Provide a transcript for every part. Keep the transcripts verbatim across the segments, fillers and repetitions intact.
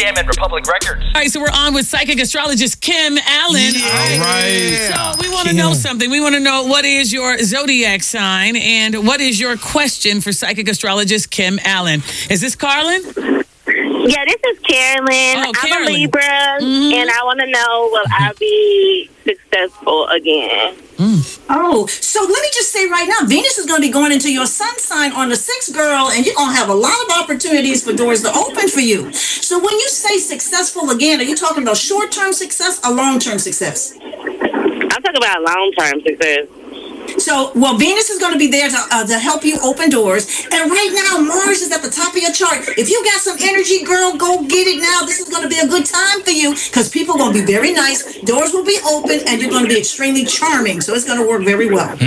M and Republic Records. All right, so we're on with psychic astrologist Kim Allen. Yeah. All right. So we want to know something. We want to know what is your zodiac sign and what is your question for psychic astrologist Kim Allen. Is this Carlin? Yeah, this is Carolyn. Oh, I'm Carolyn. a Libra, Mhm. and I want to know, will I be successful again? Oh, so let me just say right now, Venus is going to be going into your sun sign on the sixth, girl, and you're going to have a lot of opportunities for doors to open for you. So when you say successful again, are you talking about short-term success or long-term success? I'm talking about long-term success. So, well, Venus is going to be there to, uh, to help you open doors. And right now, Mars is at the top of your chart. If you got some energy, girl, go get it now. This is going to be a good time for you because people are going to be very nice. Doors will be open, and you're going to be extremely charming. So it's going to work very well.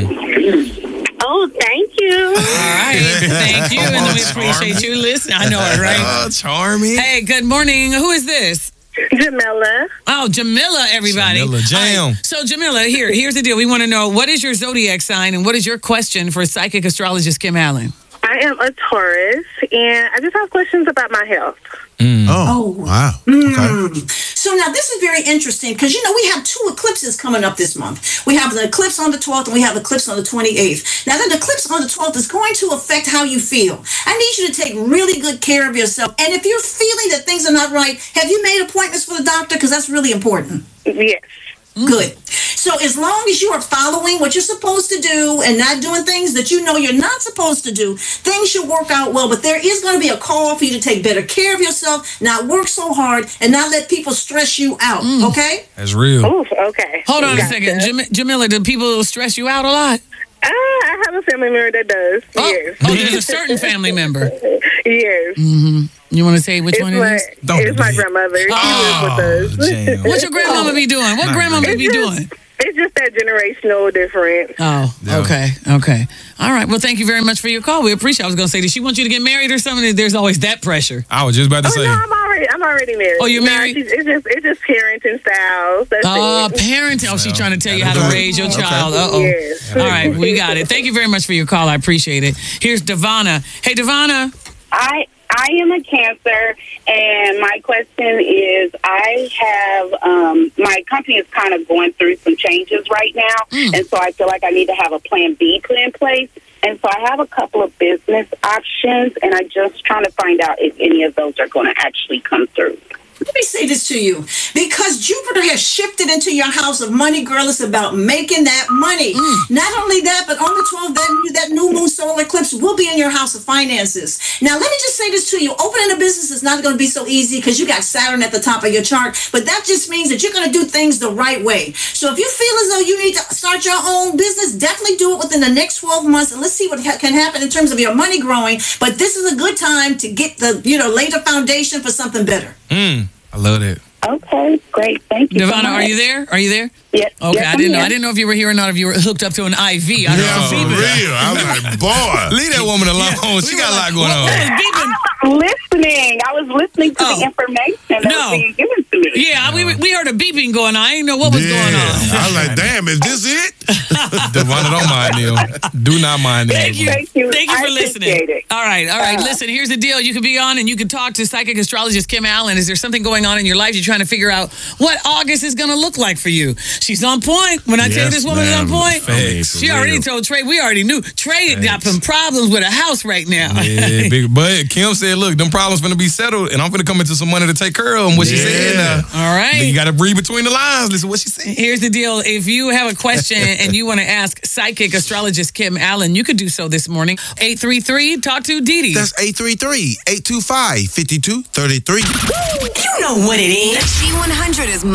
Mm. Oh, thank you. All right. Thank you. And we appreciate you listening. I know it, right? Oh, charming. Hey, good morning. Who is this? Jamila. Oh, Jamila, everybody. Jamila, jam. All right, so, Jamila, here, here's the deal. We want to know, what is your zodiac sign and what is your question for psychic astrologist Kim Allen? I am a Taurus, and I just have questions about my health. Mm. Oh. Oh, wow. Mm. Okay. So now this is very interesting because, you know, we have two eclipses coming up this month. We have the eclipse on the twelfth and we have the eclipse on the twenty-eighth. Now, the eclipse on the twelfth is going to affect how you feel. I need you to take really good care of yourself. And if you're feeling that things are not right, have you made appointments for the doctor? Because that's really important. Yes. Good. So as long as you are following what you're supposed to do and not doing things that you know you're not supposed to do, things should work out well. But there is going to be a call for you to take better care of yourself, not work so hard, and not let people stress you out, Mm. okay? That's real. Oof, okay. Hold on Gotcha. a second. Jam- Jamila, do people stress you out a lot? Uh, I have a family member that does. Oh, Yes. oh, there's a certain family member. Yes. Mm-hmm. You want to say which It's one my, it is? Don't it's do my that. grandmother. She Oh, lives with us. jam. What your grandmama be doing? What Not grandmama great. be It's doing? just- It's just that generational difference. Oh, Yeah. okay, okay. All right. Well, thank you very much for your call. We appreciate it. I was going to say, did she want you to get married or something? There's always that pressure. I was just about to Oh say. no, I'm already, I'm already married. Oh, you're No, married? she's- it's just, it's just parenting styles. That's Uh, it. parenting. Oh, she's trying to tell you how to Okay. raise your Okay. child. Uh-oh. Yes. All right, we got it. Thank you very much for your call. I appreciate it. Here's Devonna. Hey, Devonna. I I am a Cancer, and my question is, I have um, my company is kind of going through some changes right now, Mm. and so I feel like I need to have a plan B put in place. And so I have a couple of business options, and I'm just trying to find out if any of those are going to actually come through. Let me say this to you. Because Jupiter has shifted into your house of money, girl, it's about making that money. Mm. Not only that, but on the twelfth, that, that new moon solar eclipse will be in your house of finances. Now, let me just say this to you. Opening a business is not going to be so easy because you got Saturn at the top of your chart. But that just means that you're going to do things the right way. So if you feel as though you need to start your own business, definitely do it within the next twelve months. And let's see what ha- can happen in terms of your money growing. But this is a good time to get the, you know, lay the foundation for something better. Mm. I love that. Okay, great. Thank you. so Devonna, are much. you there? Are you there? Yes. Okay, yes, I I'm didn't know. here. I didn't know if you were here or not, if you were hooked up to an I V. I don't Yeah, know. for real. I was like, boy. Leave that woman alone. She got a lot going What on. was beeping? I was listening. I was listening to Oh. the information that No. was being given to me. Yeah, we we heard a beeping going on. I didn't know what was Yeah. going on. I was like, damn, is this it? Devonna, don't mind them. Do not mind them. Thank you. Thank you. Thank you I for listening. appreciate it. All right, all right. Uh, Listen, here's the deal. You can be on and you can talk to psychic astrologist Kim Allen. Is there something going on in your life? You're trying to figure out what August is going to look like for you. She's on point. When I tell you Yes, this woman is on ma'am. point, Facts. she already told Trey. We already knew. Trey got some problems with a house right now. Yeah, big, but Kim said, look, them problems finna be settled, and I'm finna come into some money to take care of them. What she said Yeah. now. All right. You gotta read between the lines. Listen what she said. Here's the deal. If you have a question and you want to ask psychic astrologist Kim Allen, you could do so this morning. eight three three, talk to Dee Dee. That's eight three three, eight two five, five two three three. You know what it is. The G one hundred is